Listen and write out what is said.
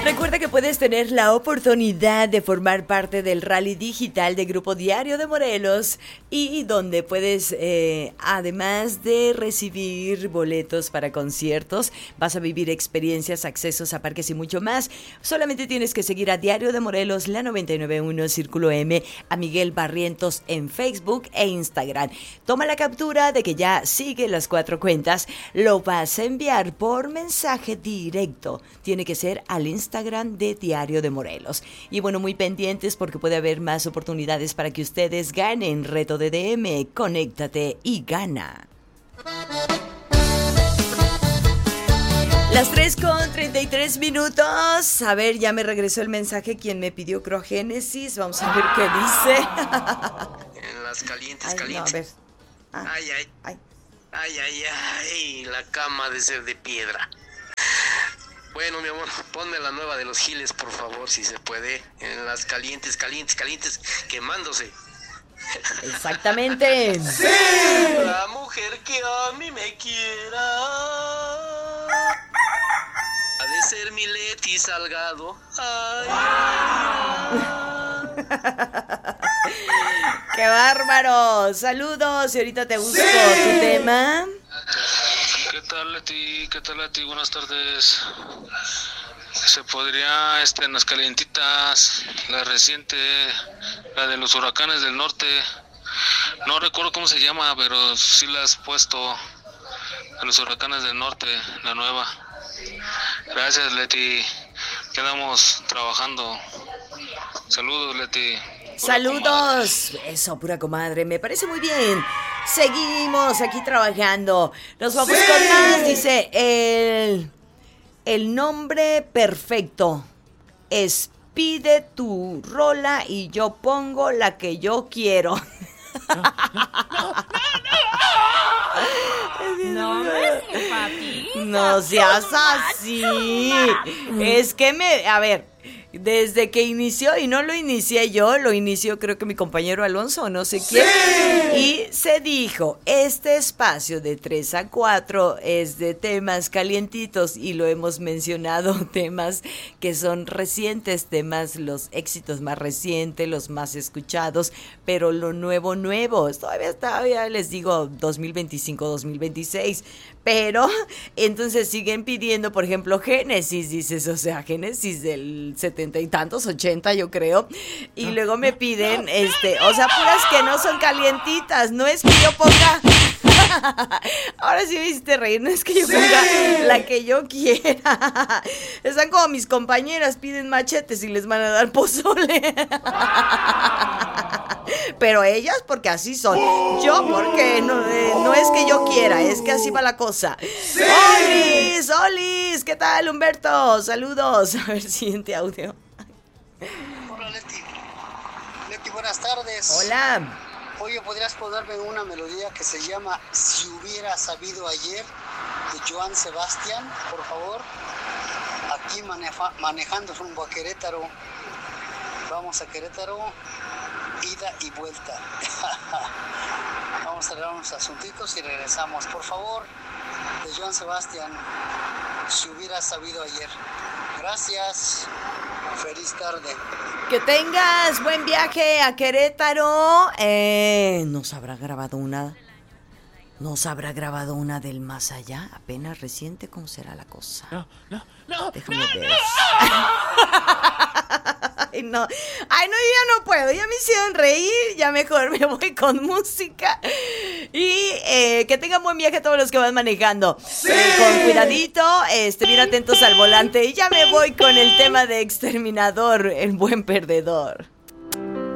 Recuerda que puedes tener la oportunidad de formar parte del Rally Digital de Grupo Diario de Morelos y donde puedes, además de recibir boletos para conciertos, vas a vivir experiencias, accesos a parques y mucho más. Solamente tienes que seguir a Diario de Morelos, la 99.1 Círculo M, a Miguel Barrientos en Facebook e Instagram. Toma la captura de que ya sigue las 4 cuentas, lo vas a enviar por mensaje directo. Tiene que ser al Instagram de Diario de Morelos. Y bueno, muy pendientes porque puede haber más oportunidades para que ustedes ganen. Reto de DM, conéctate y gana. Las 3:33. A ver, ya me regresó el mensaje. Quien me pidió Génesis. Vamos a ver qué dice. En las calientes, ay, calientes. No, a ver. Ay, la cama de ser de piedra. Bueno, mi amor, ponme la nueva de los Giles, por favor, si se puede. En las calientes, quemándose. Exactamente. ¡Sí! La mujer que a mí me quiera ha de ser mi Leti Salgado. Ay. ¡Qué bárbaro! Saludos, y ahorita te busco tu tema. ¿Qué tal, Leti? Buenas tardes. Se podría, en las calientitas, la reciente, la de los huracanes del norte. No recuerdo cómo se llama, pero sí la has puesto. A los huracanes del norte, la nueva. Gracias, Leti. Quedamos trabajando. Saludos, Leti. Saludos. Eso, pura comadre. Me parece muy bien. Seguimos aquí trabajando. Nos vamos con más. Dice el nombre perfecto es pide tu rola y yo pongo la que yo quiero. No seas así. Es que a ver, desde que inició, y no lo inicié yo, lo inició creo que mi compañero Alonso, no sé quién, y se dijo, este espacio de 3 a 4 es de temas calientitos, y lo hemos mencionado, temas que son recientes, temas, los éxitos más recientes, los más escuchados, pero lo nuevo, todavía les digo 2025, 2026, pero entonces siguen pidiendo, por ejemplo, Génesis, dices, o sea, Génesis del 70 y tantos, 80 yo creo, y luego me piden, o sea, puras que no son calientitas, no es que yo ponga, ahora sí me hiciste reír, no es que yo ponga la que yo quiera, están como mis compañeras, piden machetes y les van a dar pozole. Pero ellas porque así son, yo porque no es que yo quiera, es que así va la cosa. ¡Sí! ¡Olis! ¿Qué tal, Humberto? Saludos. A ver, siguiente audio. Hola, Leti, buenas tardes. Hola. Oye, ¿podrías ponerme una melodía que se llama Si hubiera sabido ayer, de Joan Sebastián, por favor? Aquí manejando rumbo a Querétaro. Vamos a Querétaro, ida y vuelta. Vamos a arreglar unos asuntitos y regresamos. Por favor, de Joan Sebastián, Si hubiera sabido ayer. Gracias. Feliz tarde. Que tengas buen viaje a Querétaro. ¿Nos habrá grabado una del más allá? Apenas reciente, ¿cómo será la cosa? No. Déjame ver. Ay, no, yo ya no puedo, ya me hicieron reír, ya mejor me voy con música. Y que tengan buen viaje a todos los que van manejando. ¡Sí! Con cuidadito, bien atentos al volante. Y ya me voy con el tema de Exterminador, el buen perdedor.